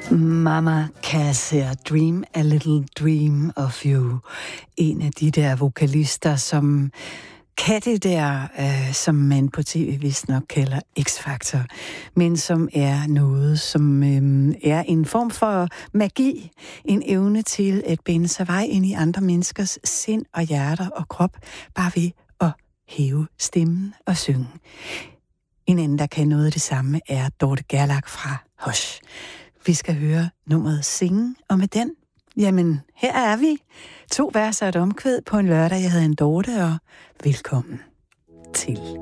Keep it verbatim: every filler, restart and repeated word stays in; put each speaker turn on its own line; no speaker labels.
Mama Cassia, Dream a Little Dream of You. En af de der vokalister, som kan det der, øh, som man på tv vist nok kalder X-Factor, men som er noget, som øh, er en form for magi, en evne til at binde sig vej ind i andre menneskers sind og hjerter og krop, bare ved at hæve stemmen og synge. En anden, der kan noget af det samme, er Dorte Gerlach fra Hush. Vi skal høre nummeret Singen, og med den, jamen, her er vi. To vers og et omkvæd på en lørdag. Jeg hedder en Dorte, og velkommen til.